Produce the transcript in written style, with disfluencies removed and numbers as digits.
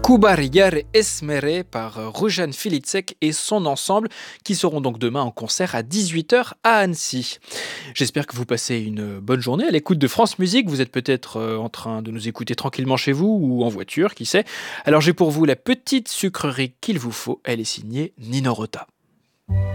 Kubariyar Esmeré par Rujan Filicek et son ensemble qui seront donc demain en concert à 18h à Annecy. J'espère que vous passez une bonne journée à l'écoute de France Musique. Vous êtes peut-être en train de nous écouter tranquillement chez vous ou en voiture, qui sait. Alors j'ai pour vous la petite sucrerie qu'il vous faut. Elle est signée Nino Rota.